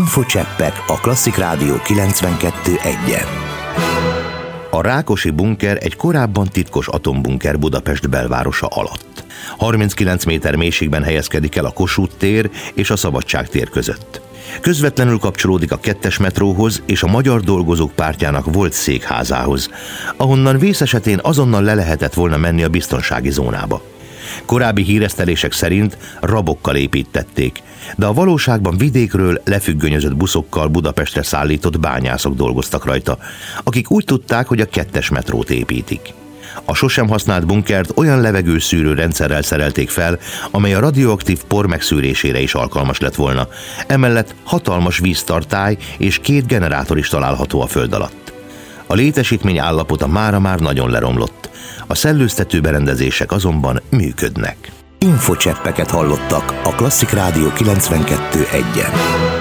Infocseppek a Klasszik Rádió 92.1-en. A Rákosi bunker egy korábban titkos atombunker Budapest belvárosa alatt. 39 méter mélységben helyezkedik el a Kossuth tér és a Szabadság tér között. Közvetlenül kapcsolódik a 2-es metróhoz és a Magyar Dolgozók Pártjának volt székházához, ahonnan vész esetén azonnal le lehetett volna menni a biztonsági zónába. Korábbi híresztelések szerint rabokkal építették, de a valóságban vidékről lefüggönyözött buszokkal Budapestre szállított bányászok dolgoztak rajta, akik úgy tudták, hogy a 2-es metrót építik. A sosem használt bunkert olyan levegőszűrő rendszerrel szerelték fel, amely a radioaktív por megszűrésére is alkalmas lett volna. Emellett hatalmas víztartály és 2 generátor is található a föld alatt. A létesítmény állapota mára már nagyon leromlott. A szellőztető berendezések azonban működnek. Infocseppeket hallottak a Klasszik Rádió 92.1-en.